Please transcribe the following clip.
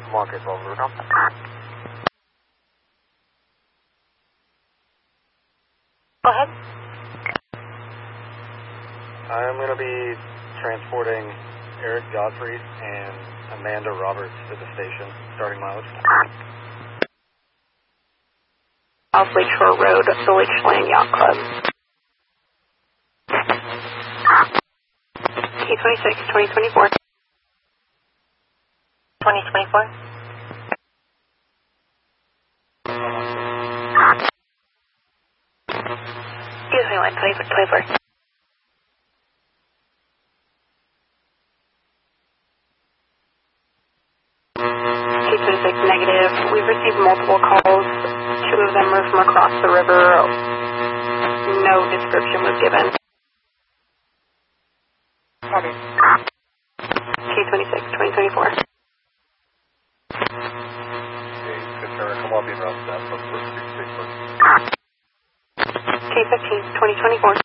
Market over. Go ahead. I'm going to be transporting Eric Godfrey and Amanda Roberts to the station, starting mileage. South Lakeshore Road, Village Lane Yacht Club. K26, 2024. 2024? Excuse me, 24. K26, negative. We've received multiple calls. 2 of them were from across the river. No description was given. K26, 2024. K15, 2024.